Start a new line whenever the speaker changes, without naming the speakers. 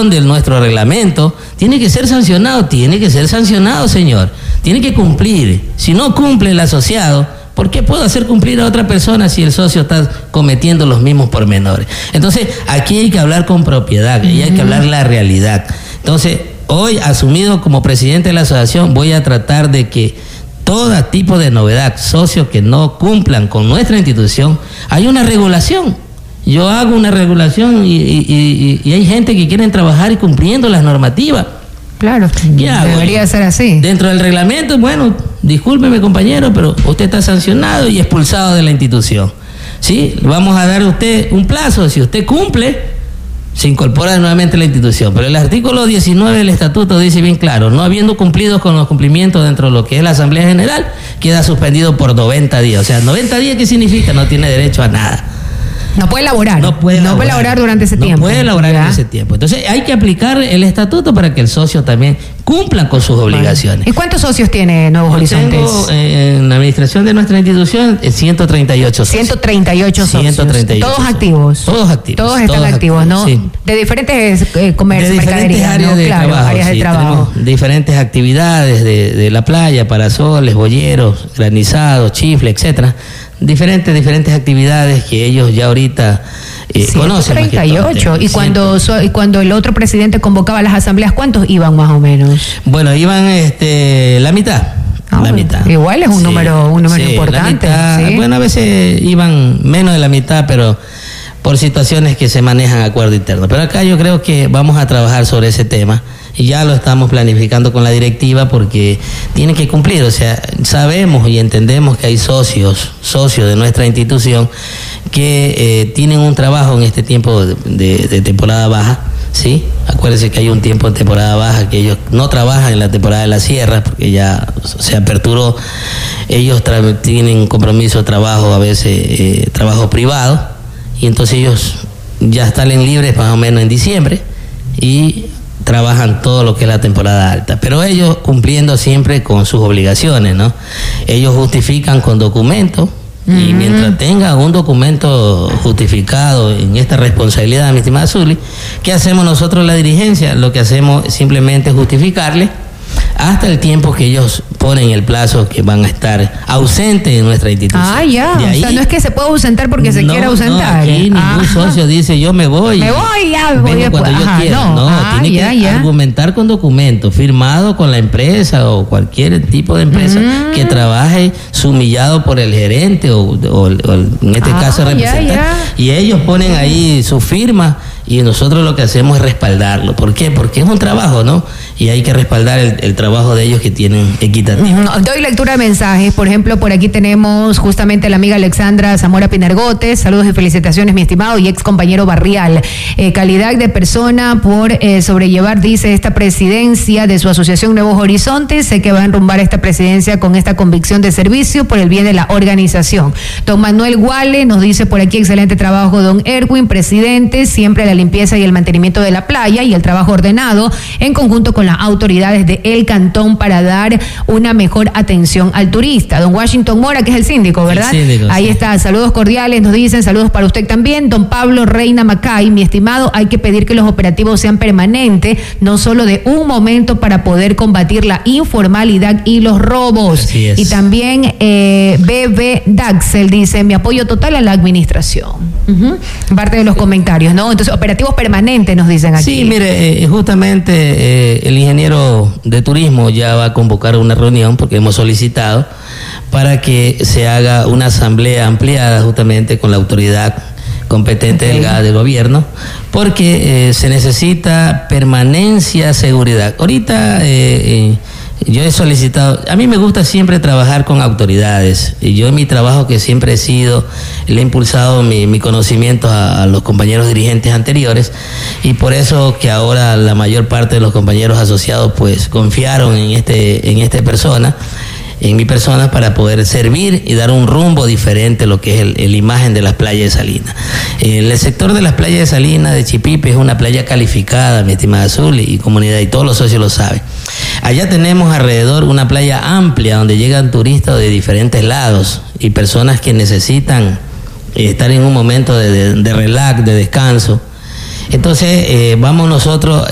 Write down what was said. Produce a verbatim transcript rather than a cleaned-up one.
violación de nuestro reglamento, tiene que ser sancionado, tiene que ser sancionado, señor. Tiene que cumplir. Si no cumple el asociado, ¿por qué puedo hacer cumplir a otra persona si el socio está cometiendo los mismos pormenores? Entonces, aquí hay que hablar con propiedad y hay que hablar la realidad. Entonces, hoy, asumido como presidente de la asociación, voy a tratar de que todo tipo de novedad, socios que no cumplan con nuestra institución, hay una regulación. Yo hago una regulación y, y, y, y hay gente que quieren trabajar y cumpliendo las normativas.
Claro, debería ser así.
Dentro del reglamento, bueno, discúlpeme compañero, pero usted está sancionado y expulsado de la institución. ¿Sí? Vamos a dar a usted un plazo, si usted cumple, se incorpora nuevamente a la institución. Pero el artículo diecinueve del estatuto dice bien claro, no habiendo cumplido con los cumplimientos dentro de lo que es la Asamblea General, queda suspendido por noventa días. O sea, noventa días, ¿qué significa? No tiene derecho a nada.
No puede laborar.
No puede
no
laborar.
puede laborar durante ese
no
tiempo.
No puede laborar
¿ya?
en ese tiempo. Entonces hay que aplicar el estatuto para que el socio también cumpla con sus obligaciones.
¿Y cuántos socios tiene Nuevos
Yo
Horizontes?
Tengo, eh, en la administración de nuestra institución, eh, ciento treinta y ocho socios.
ciento treinta y ocho socios.
ciento treinta y ocho
todos
socios.
activos.
Todos activos.
Todos están
todos
activos, ¿no?
Sí.
De diferentes eh, comercios,
de diferentes áreas,
¿no?
de,
claro,
trabajo,
áreas
sí,
de trabajo.
Tenemos diferentes actividades de, de la playa, parasoles, boyeros, granizados, chifle, etcétera. Diferentes, diferentes actividades que ellos ya ahorita eh, conocen.
treinta y ocho. Y cuando, so, y cuando el otro presidente convocaba las asambleas, ¿cuántos iban más o menos?
Bueno, iban este, la mitad.
Ah,
la mitad.
Igual es un
sí,
número, un número
sí,
importante.
La mitad,
¿sí?
Bueno, a veces iban menos de la mitad, pero por situaciones que se manejan a acuerdo interno. Pero acá yo creo que vamos a trabajar sobre ese tema y ya lo estamos planificando con la directiva porque tiene que cumplir. O sea, sabemos y entendemos que hay socios, socios de nuestra institución que eh, tienen un trabajo en este tiempo de, de, de temporada baja. Sí, acuérdense que hay un tiempo en temporada baja que ellos no trabajan en la temporada de la sierra porque ya se aperturó. Ellos tra- tienen compromiso de trabajo, a veces eh, trabajo privado, y entonces ellos ya salen libres más o menos en diciembre y trabajan todo lo que es la temporada alta, pero ellos cumpliendo siempre con sus obligaciones, ¿no? Ellos justifican con documentos. Y uh-huh. mientras tenga un documento justificado en esta responsabilidad, mi estimada Zuli, ¿qué hacemos nosotros la dirigencia? Lo que hacemos es simplemente justificarle hasta el tiempo que ellos ponen el plazo que van a estar ausentes en nuestra institución.
Ah, ya.
De ahí,
o sea, no es que se pueda ausentar porque se
no,
quiera ausentar.
No, aquí ningún
Ajá.
socio dice yo me voy.
Me voy, ya, me voy
vengo cuando
después.
yo
Ajá,
quiera.
no,
No,
ah,
tiene
ya,
que
ya.
argumentar con documentos, firmado con la empresa o cualquier tipo de empresa mm. que trabaje sumillado por el gerente o, o, o en este
ah,
caso el representante.
Ya, ya.
Y ellos ponen ahí su firma y nosotros lo que hacemos es respaldarlo. ¿Por qué? Porque es un trabajo, ¿no? Y hay que respaldar el, el trabajo de ellos que tienen equitativo.
Uh-huh. Doy lectura de mensajes. Por ejemplo, por aquí tenemos justamente a la amiga Alexandra Zamora Pinargotes. Saludos y felicitaciones, mi estimado y ex compañero Barrial. Eh, calidad de persona por eh, sobrellevar, dice, esta presidencia de su asociación Nuevos Horizontes. Sé que va a enrumbar esta presidencia con esta convicción de servicio por el bien de la organización. Don Manuel Guale nos dice por aquí, excelente trabajo, don Erwin, presidente, siempre la limpieza y el mantenimiento de la playa y el trabajo ordenado en conjunto con las autoridades de el cantón para dar una mejor atención al turista. Don Washington Mora, que es el síndico, ¿verdad?
El síndico,
ahí
sí.
está, saludos cordiales, nos dicen, saludos para usted también. Don Pablo Reina Macay, mi estimado, hay que pedir que los operativos sean permanentes, no solo de un momento, para poder combatir la informalidad y los robos.
Así es.
Y también eh, B B Daxel dice, mi apoyo total a la administración. Uh-huh. Parte de los comentarios, ¿no? Entonces, operativos permanentes nos dicen aquí.
Sí, mire, eh, justamente eh, el ingeniero de turismo ya va a convocar una reunión porque hemos solicitado para que se haga una asamblea ampliada justamente con la autoridad competente okay. del, del gobierno, porque eh, se necesita permanencia, seguridad. Ahorita eh, eh, yo he solicitado, a mí me gusta siempre trabajar con autoridades, y yo en mi trabajo que siempre he sido, le he impulsado mi, mi conocimiento a, a los compañeros dirigentes anteriores, y por eso que ahora la mayor parte de los compañeros asociados pues confiaron en este, en esta persona, en mi persona, para poder servir y dar un rumbo diferente a lo que es el, el imagen de las playas de Salinas. El sector de las playas de Salinas, de Chipipe, es una playa calificada, mi estimada Azul, y comunidad, y todos los socios lo saben. Allá tenemos alrededor una playa amplia donde llegan turistas de diferentes lados y personas que necesitan eh, estar en un momento de, de, de relax, de descanso. Entonces, eh, vamos nosotros